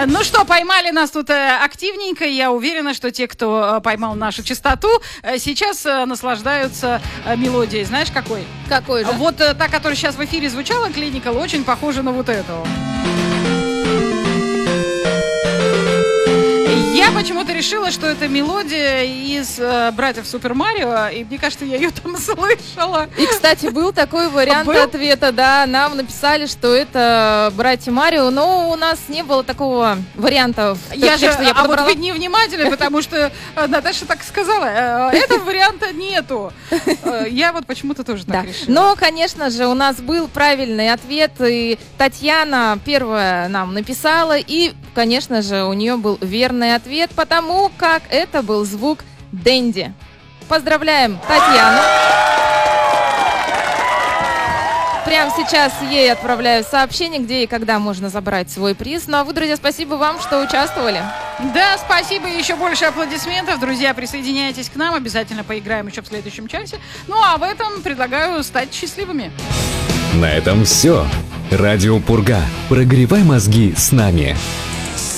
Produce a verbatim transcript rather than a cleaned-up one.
Ну что, поймали нас тут активненько. Я уверена, что те, кто поймал нашу частоту, сейчас наслаждаются мелодией. Знаешь, какой? Какой же? Вот та, которая сейчас в эфире звучала, Clinical, очень похожа на вот эту. Я почему-то решила, что это мелодия из э, «Братьев Супер Марио», и мне кажется, я ее там слышала. И, кстати, был такой вариант был? ответа, да, нам написали, что это «Братья Марио», но у нас не было такого варианта. Я же, что я а подобрала. вот вы невнимательны, потому что э, Наташа так сказала, э, этого варианта нету. Э, я вот почему-то тоже так Да. решила. Но, конечно же, у нас был правильный ответ, и Татьяна первая нам написала, и, конечно же, у нее был верный ответ. Ответ, потому как это был звук Дэнди. Поздравляем Татьяну. Прямо сейчас ей отправляю сообщение, где и когда можно забрать свой приз. Ну а вы, друзья, спасибо вам, что участвовали. Да, спасибо, и еще больше аплодисментов. Друзья, присоединяйтесь к нам, обязательно поиграем еще в следующем часе. Ну а в этом предлагаю стать счастливыми. На этом все. Радио Пурга. Прогревай мозги с нами.